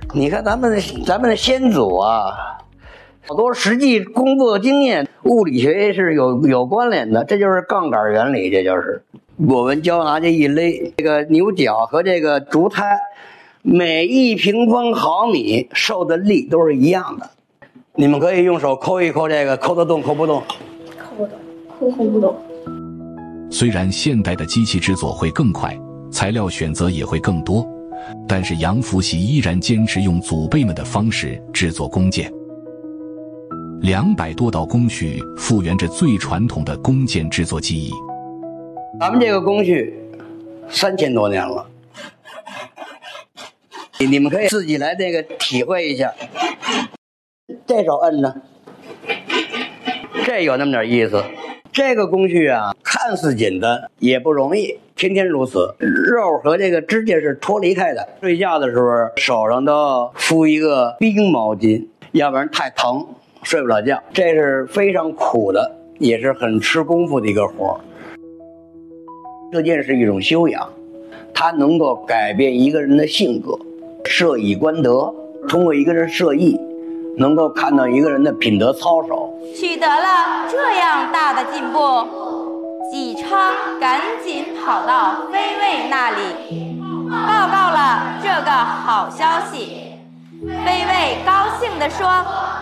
你看咱们的先祖啊，好多实际工作经验，物理学是有关联的，这就是杠杆原理，这就是我们胶拿这一勒，这个牛角和这个竹胎，每1平方毫米受的力都是一样的。你们可以用手抠一抠这个，抠得动抠不动？ 抠不动，抠不动。 虽然现代的机器制作会更快，材料选择也会更多，但是杨福喜依然坚持用祖辈们的方式制作弓箭。200多道工序复原着最传统的弓箭制作技艺。 咱们这个工序3000多年了，你们可以自己来那个体会一下。这手摁着，这有那么点意思。这个工序啊，看似简单，也不容易，天天如此。肉和这个指甲是脱离开的。睡觉的时候，手上都敷一个冰毛巾，要不然太疼，睡不了觉。这是非常苦的，也是很吃功夫的一个活。射箭是一种修养，它能够改变一个人的性格。射以观德，通过一个人射艺，能够看到一个人的品德操守。 取得了这样大的进步，纪昌赶紧跑到飞卫那里，报告了这个好消息。飞卫高兴地说：“